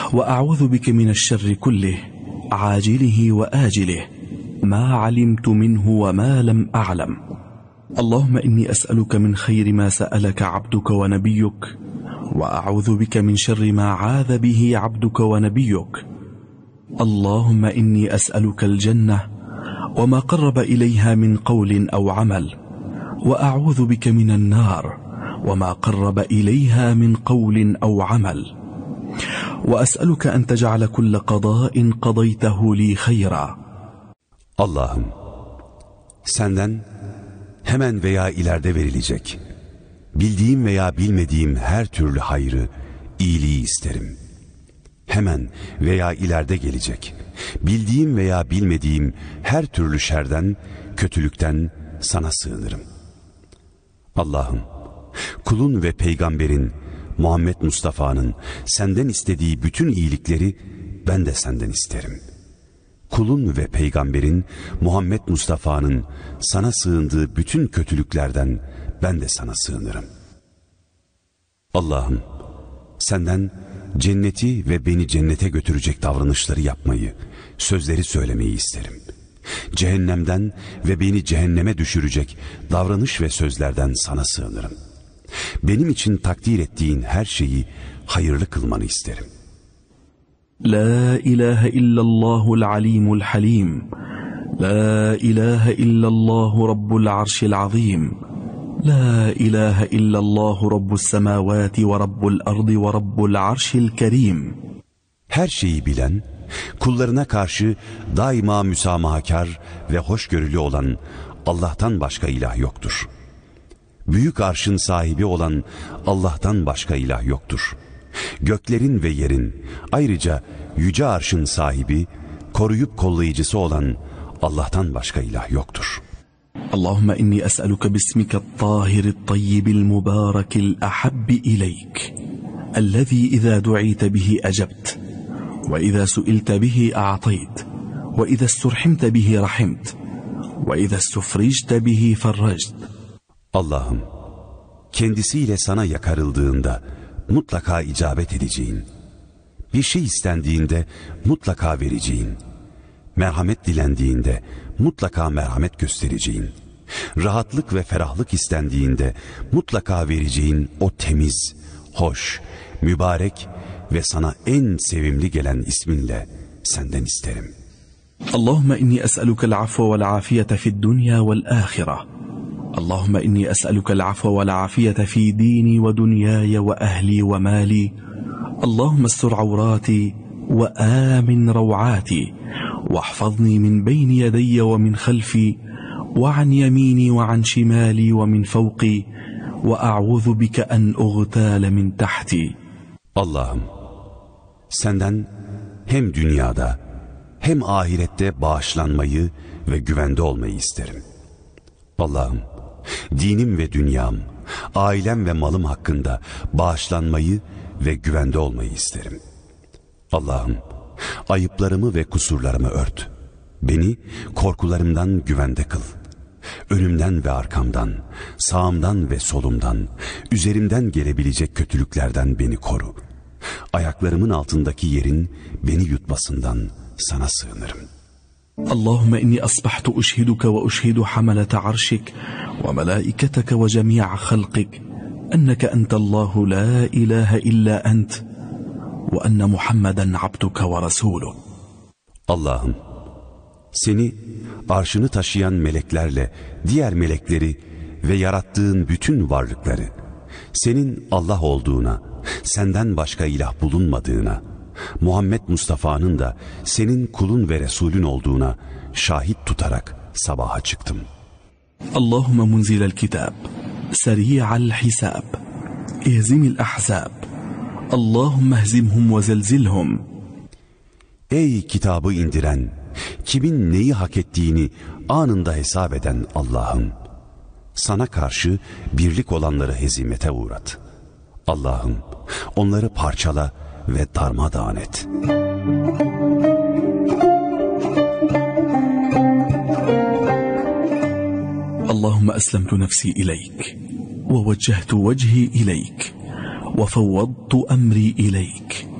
وأعوذ بك من الشر كله عاجله وآجله ما علمت منه وما لم أعلم. اللهم إني أسألك من خير ما سألك عبدك ونبيك، وأعوذ بك من شر ما عاذ به عبدك ونبيك. اللهم إني أسألك الجنة وما قرب إليها من قول أو عمل، وأعوذ بك من النار وما قرب إليها من قول أو عمل. وأسألك أن تجعل كل قضاء قضيته لي خيرا. Allah'ım, senden hemen veya ileride verilecek, bildiğim veya bilmediğim her türlü hayrı, iyiliği isterim. Hemen veya ileride gelecek, bildiğim veya bilmediğim her türlü şerden, kötülükten sana sığınırım. Allah'ım, kulun ve peygamberin, Muhammed Mustafa'nın senden istediği bütün iyilikleri ben de senden isterim. Kulun ve peygamberin, Muhammed Mustafa'nın sana sığındığı bütün kötülüklerden ben de sana sığınırım. Allah'ım, senden cenneti ve beni cennete götürecek davranışları yapmayı, sözleri söylemeyi isterim. Cehennemden ve beni cehenneme düşürecek davranış ve sözlerden sana sığınırım. Benim için takdir ettiğin her şeyi hayırlı kılmanı isterim. La ilahe illallahul alimul halim. La ilahe illallahu rabbul arşil azim. La ilahe illallahu rabbus semavati ve rabbul ardı ve rabbul arşil kerim. Her şeyi bilen, kullarına karşı daima müsamahakar ve hoşgörülü olan Allah'tan başka ilah yoktur. Büyük arşın sahibi olan Allah'tan başka ilah yoktur. Göklerin ve yerin, ayrıca yüce arşın sahibi, koruyup kollayıcısı olan Allah'tan başka ilah yoktur. Allahümme inni es'eluke bismika't-tahirit-tayyibil mübarekil-ahabbi ileyk, ellezî izâ du'îte bihi ecebt, ve izâ su'ilte bihi a'tayt, ve izâ isturhimte bihi rahimt, ve izâ istufricte bihi ferrect. Allah'ım, kendisiyle sana yakarıldığında mutlaka icabet edeceğin, bir şey istendiğinde mutlaka vereceğin, merhamet dilendiğinde mutlaka merhamet göstereceğin, rahatlık ve ferahlık istendiğinde mutlaka vereceğin o temiz, hoş, mübarek ve sana en sevimli gelen isminle senden isterim. Allahümme inni es'elukel afve vel afiyete fid dünya vel ahire. اللهم إني أسألك العفو والعافية في ديني ودنياي وأهلي ومالي. اللهم استر عوراتي وآمن روعاتي، واحفظني من بين يدي ومن خلفي وعن يميني وعن شمالي ومن فوقي، وأعوذ بك أن أغتال من تحتي. Allah'ım, senden hem dünyada hem ahirette bağışlanmayı ve güvende olmayı isterim. Allah'ım, dinim ve dünyam, ailem ve malım hakkında bağışlanmayı ve güvende olmayı isterim. Allah'ım, ayıplarımı ve kusurlarımı ört. Beni korkularımdan güvende kıl. Önümden ve arkamdan, sağımdan ve solumdan, üzerimden gelebilecek kötülüklerden beni koru. Ayaklarımın altındaki yerin beni yutmasından sana sığınırım. اللهم إني أصبحت أشهدك وأشهد حملة عرشك وملائكتك وجميع خلقك أنك أنت الله لا إله إلا أنت وأن محمدا عبدك ورسولك. Allah'ım, seni arşını taşıyan meleklerle diğer melekleri ve yarattığın bütün varlıkları, senin Allah olduğuna, senden başka ilah bulunmadığına, Muhammed Mustafa'nın da senin kulun ve Resulün olduğuna şahit tutarak sabaha çıktım. Allahümme munzilel kitab, seri'al hisab, ihzimil ahzab, Allahümme ehzimhum ve zelzilhum. Ey kitabı indiren, kimin neyi hak ettiğini anında hesap eden Allah'ım, sana karşı birlik olanları hezimete uğrat. Allah'ım, onları parçala ve darmadağın et. Allahümme eslemtu nefsi ileyk ve vecehtu vecihi ileyk ve fevvadtu emri ileyk